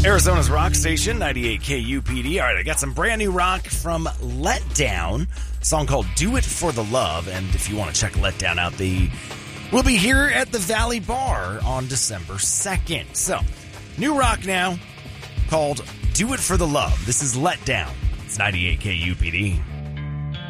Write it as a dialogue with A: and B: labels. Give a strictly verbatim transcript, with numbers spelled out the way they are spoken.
A: Arizona's rock station, ninety-eight K U P D. All right, I got some brand new rock from Letdown, a song called Do It For The Love. And if you want to check Letdown out, they will be here at the Valley Bar on December second. So, new rock now called Do It For The Love. This is Letdown. It's ninety-eight K U P D.